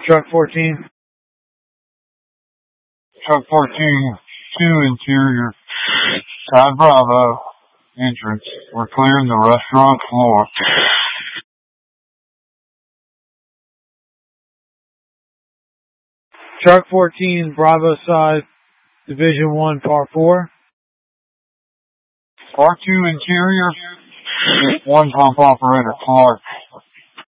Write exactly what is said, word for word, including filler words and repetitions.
Truck fourteen. Truck fourteen, two interior, side Bravo, entrance. We're clearing the restaurant floor. Truck fourteen, Bravo side, Division one, Par four. Par two interior, one pump operator, Clark.